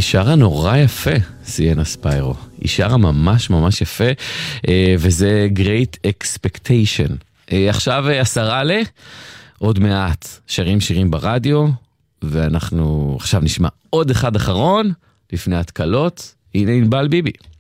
שרה נורא יפה, סיינה ספיירו. היא שרה ממש ממש יפה, וזה Great Expectation. עכשיו 10:50, עוד מעט שירים ברדיו, ואנחנו עכשיו נשמע עוד אחד אחרון, לפני התקלות. הנה ענבל ביבי.